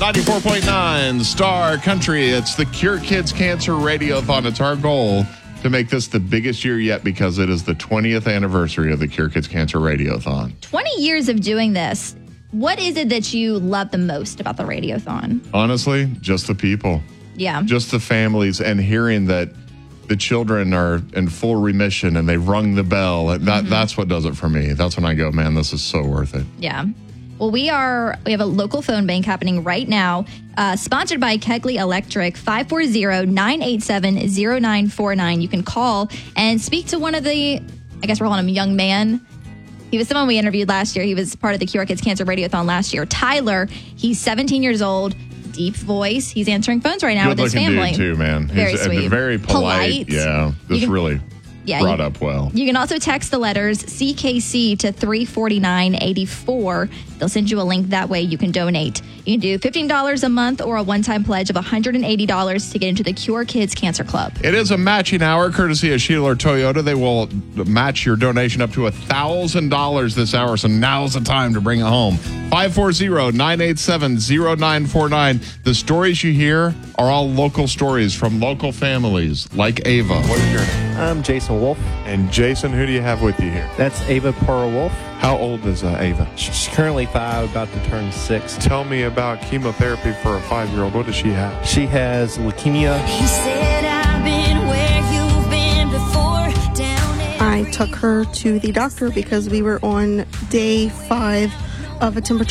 94.9 Star Country. It's the Cure Kids Cancer Radiothon. It's our goal to make this the biggest year yet because it is the 20th anniversary of the Cure Kids Cancer Radiothon. 20 years of doing this. What is it that you love the most about the Radiothon? Honestly, just the people. Yeah. Just the families and hearing that the children are in full remission and they've rung the bell. That's what does it for me. That's when I go, man, this is so worth it. Yeah. Well, we have a local phone bank happening right now, sponsored by Kegley Electric, 540-987-0949. You can call and speak to one of the, I guess we're calling him young man. He was someone we interviewed last year. He was part of the Cure Kids Cancer Radiothon last year. Tyler, he's 17 years old, deep voice. He's answering phones right now with his family. Good looking dude too, man. Very He's sweet. Very polite. Yeah, just really brought up well. You can also text the letters CKC to 34984. They'll send you a link. That way you can donate. You can do $15 a month or a one-time pledge of $180 to get into the Cure Kids Cancer Club. It is a matching hour courtesy of Sheeler Toyota. They will match your donation up to $1,000 this hour, so now's the time to bring it home. 540-987-0949. The stories you hear are all local stories from local families like Ava. What is your name? I'm Jason Wolf. And Jason, who do you have with you here? That's Ava Pearl Wolf. How old is Ava? She's currently 5, about to turn 6. Tell me about chemotherapy for a 5-year-old. What does she have? She has leukemia. He said, I've been where you've been before, down in I took her to the doctor because we were on day 5 of a temperature